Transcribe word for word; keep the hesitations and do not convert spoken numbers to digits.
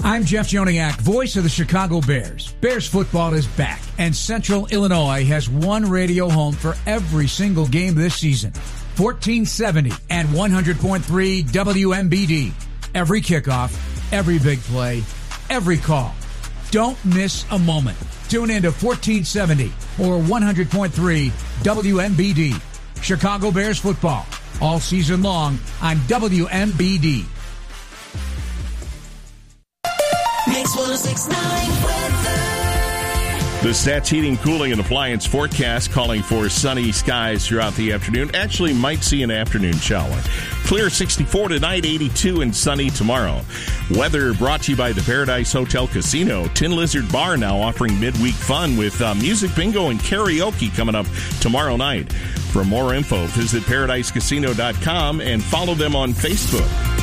I'm Jeff Joniak, voice of the Chicago Bears. Bears football is back, and Central Illinois has one radio home for every single game this season. fourteen seventy and one hundred point three W M B D. Every kickoff, every big play, every call. Don't miss a moment. Tune in to fourteen seventy or one hundred point three W M B D. Chicago Bears football, all season long on W M B D. Mix one oh six point nine weather. The Stats Heating, Cooling, and Appliance forecast calling for sunny skies throughout the afternoon. Actually, might see an afternoon shower. Clear sixty-four tonight, eighty-two, and sunny tomorrow. Weather brought to you by the Paradise Hotel Casino. Tin Lizard Bar now offering midweek fun with uh, music bingo and karaoke coming up tomorrow night. For more info, visit paradise casino dot com and follow them on Facebook.